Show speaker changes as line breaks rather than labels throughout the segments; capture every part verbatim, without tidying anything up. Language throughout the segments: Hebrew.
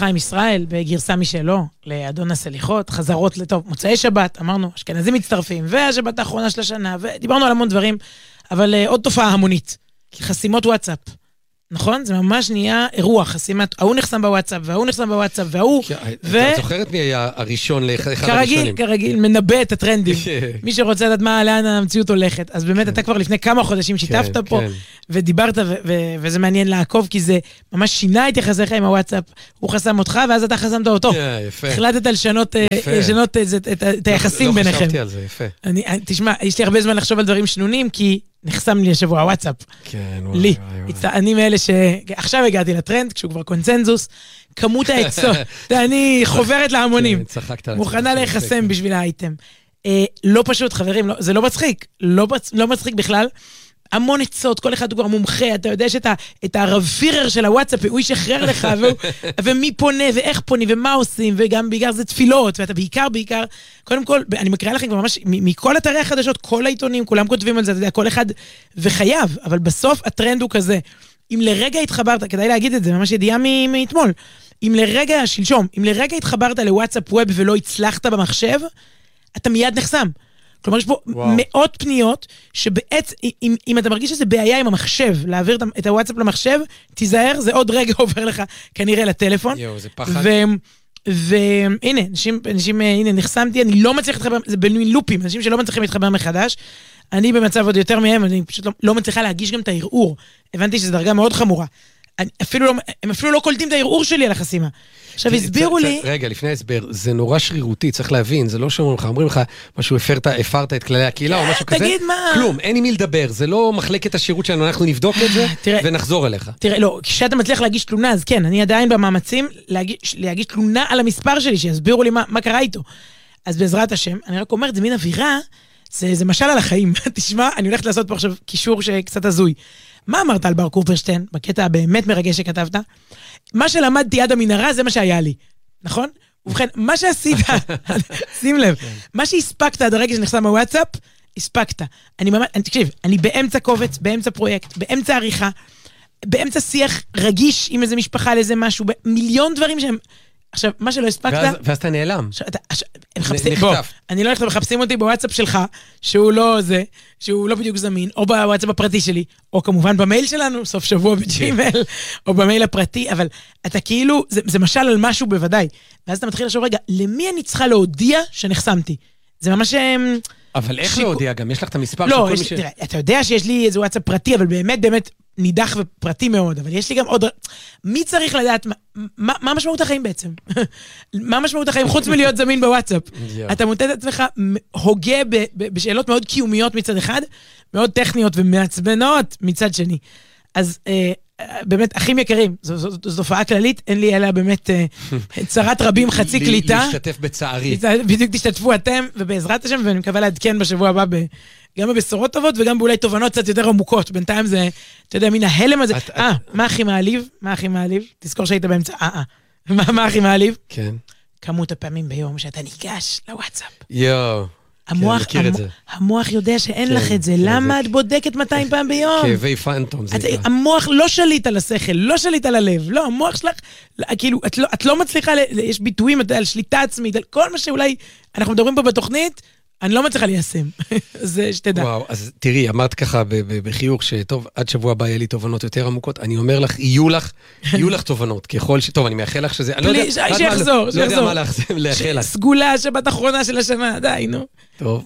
חיים ישראל בגרסה משלו, לאדון הסליחות, חזרות לטוב, מוצאי שבת, אמרנו, אשכנזים מצטרפים, והשבת האחרונה של השנה, ודיברנו על המון דברים, אבל uh, עוד תופעה המונית, חסימות וואטסאפ. נכון? זה ממש נהיה אירוע, חסימת, ההוא נחסם בוואטסאפ, וההוא נחסם בוואטסאפ, וההוא...
אתה זוכרת מי היה הראשון לאחד הראשונים?
כרגיל, כרגיל, מנבא את הטרנדים. מי שרוצה לדעת מה, לאן המציאות הולכת. אז באמת, אתה כבר לפני כמה חודשים שיתפת פה, ודיברת, וזה מעניין לעקוב, כי זה ממש שינה את יחסיך עם הוואטסאפ. הוא חסם אותך, ואז אתה חסמת אותו. החלטת לשנות את היחסים ביניכם.
לא חשבתי על זה, יפה.
תשמע, יש לי הרבה זמן לחשוב על דברים שנונים, כי נחסם לי השבוע וואטסאפ.
כן,
לי. אני מאלה שעכשיו הגעתי לטרנד, כשהוא כבר קונצנזוס, כמות העצות, אני חוברת להמונים. מוכנה להיחסם בשביל האייטם. לא פשוט, חברים, זה לא מצחיק. לא מצחיק בכלל. המון עצות, כל אחד הוא כבר מומחה, אתה יודע שאת הרב פירר של הוואטסאפ, הוא ישחרר לך, ומי פונה, ואיך פונים, ומה עושים, וגם בעיקר זה תפילות, ואתה בעיקר, בעיקר, קודם כל, אני מקריאה לכם כבר ממש, מכל אתרי החדשות, כל העיתונים, כולם כותבים על זה, אתה יודע, כל אחד וחייב, אבל בסוף הטרנד הוא כזה, אם לרגע התחברת, כדאי להגיד את זה, ממש ידיעה מאתמול, אם לרגע, שלשום, אם לרגע התחברת לוואטסאפ ווב ולא הצלחת במחשב, אתה מיד נחסם. כלומר, יש פה וואו. מאות פניות, שבעצם, אם, אם אתה מרגיש שזה בעיה עם המחשב, להעביר את הוואטסאפ למחשב, תיזהר, זה עוד רגע עובר לך כנראה לטלפון.
יו, זה פחד.
והנה, אנשים, אנשים, הנה, נחסמתי, אני לא מצליח להתחבר, זה בין לופים, אנשים שלא מצליחים להתחבר מחדש, אני במצב עוד יותר מהם, אני פשוט לא, לא מצליחה להגיש גם את הערעור. הבנתי שזו דרגה מאוד חמורה. אני, אפילו לא, הם אפילו לא קולטים את הערעור שלי על החסימה. עכשיו, הסבירו לי...
רגע, לפני ההסבר, זה נורא שרירותי, צריך להבין, זה לא שאומרים לך, אומרים לך, משהו, הפרת את כללי הקהילה או משהו כזה.
תגיד מה...
כלום, אין עם מי לדבר, זה לא מחלקת השירות שלנו, אנחנו נבדוק את זה ונחזור אליך.
תראה, לא, כשאתה מצליח להגיש תלונה, אז כן, אני עדיין במאמצים להגיש תלונה על המספר שלי, שיסבירו לי מה קרה איתו. אז בעזרת השם, אני רק אומרת, זה מין אווירה, זה משל על החיים. תשמע, אני הולכת לעשות פה עכשיו קישור שקצת הזוי. מה אמרת על בר קופרשטיין, בקטע הבאמת מרגש שכתבת? מה שלמדתי עד המנהרה זה מה שהיה לי, נכון? ובכן, מה שעשית, שים לב, מה שהספקת עד הרגע שנחסם הוואטסאפ, הספקת. אני ממש, תקשיב, אני באמצע קובץ, באמצע פרויקט, באמצע עריכה, באמצע שיח רגיש עם איזה משפחה, לאיזה משהו, מיליון דברים שהם... עכשיו, מה שלא הספקת...
ואז אתה נעלם.
אני לא הולכת, מחפשים אותי בוואטסאפ שלך, שהוא לא זה, שהוא לא בדיוק זמין, או בוואטסאפ הפרטי שלי, או כמובן במייל שלנו, סוף שבוע בג'ימייל, או במייל הפרטי, אבל אתה כאילו, זה משל על משהו בוודאי. ואז אתה מתחיל לחשוב, רגע, למי אני צריכה להודיע שנחסמתי? זה ממש...
אבל איך להודיע גם? יש לך את המספר
של כל מי ש... תראה, אתה יודע שיש לי איזה וואטסאפ פרטי, אבל באמת, באמת, נידח ופרטי מאוד, אבל יש לי גם עוד... מי צריך לדעת, מה, מה משמעות החיים בעצם? מה משמעות החיים חוץ מלהיות זמין בוואטסאפ? אתה מוטט את עצמך הוגה ב, ב, בשאלות מאוד קיומיות מצד אחד, מאוד טכניות ומעצבנות מצד שני. אז אה, באמת, אחים יקרים, זו, זו, זו, זו תופעה כללית, אין לי אלא באמת אה, צרת רבים חצי קליטה.
להשתתף בצערי.
בדיוק תשתתפו אתם, ובעזרת השם, ואני מקווה לעדכן בשבוע הבא ב... גם בבשורות טובות וגם באולי תובנות קצת יותר עמוקות. בינתיים זה, אתה יודע, מן ההלם הזה. אה, מה הכי מעליב? מה הכי מעליב? תזכור שהיית באמצע. אה, אה. מה הכי מעליב?
כן.
כמות הפעמים ביום שאתה ניגש לוואטסאפ.
יואו.
המוח, המוח יודע שאין לך את זה. למה את בודקת מאתיים פעם ביום?
כאבי פנטום.
המוח לא שליט על השכל, לא שליט על הלב. לא, המוח שלך, כאילו, את לא מצליחה, יש ביטויים על שליטה עצמית, על כל מה שאולי אנחנו מדברים פה בתוכנית, אני לא מצליחה ליישם, זה שתדע.
וואו, אז תראי, אמרת ככה בחיוך שטוב, עד שבוע הבא יהיה לי תובנות יותר עמוקות, אני אומר לך, יהיו לך, יהו לך תובנות, ככל ש... טוב, אני מאחל לך שזה...
פליש, שיחזור,
לא יודע מה לאחל לך.
סגולה שבת אחרונה של השנה, די, נו.
טוב,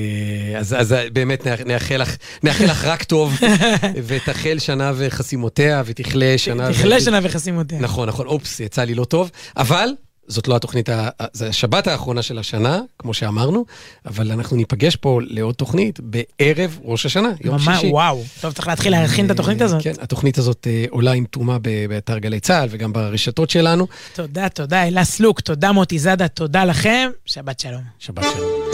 אז באמת נאחל לך רק טוב, ותחל שנה וחסימותיה, ותכלה שנה...
תכלה שנה וחסימותיה.
נכון, נכון, אופס, יצא לי לא טוב, אבל... זאת לא התוכנית, זה השבת האחרונה של השנה, כמו שאמרנו, אבל אנחנו ניפגש פה לעוד תוכנית בערב ראש השנה, יום שישי.
וואו, טוב, צריך להתחיל להכין את התוכנית הזאת.
כן, התוכנית הזאת עולה עם תרומה באתר גלי צהל וגם ברשתות שלנו.
תודה, תודה, אלה סלוק, תודה מוטי זאדה, תודה לכם, שבת שלום.
שבת שלום.